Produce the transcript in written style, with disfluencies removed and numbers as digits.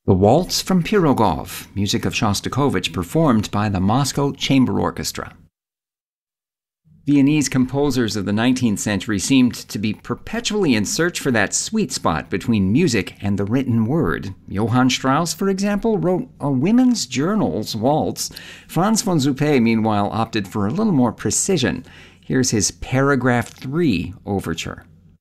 The Waltz from Pirogov, music of Shostakovich performed by the Moscow Chamber Orchestra. Viennese composers of the 19th century seemed to be perpetually in search for that sweet spot between music and the written word. Johann Strauss, for example, wrote a women's journal's waltz. Franz von Suppé, meanwhile, opted for a little more precision. Here's his Paragraph 3 overture.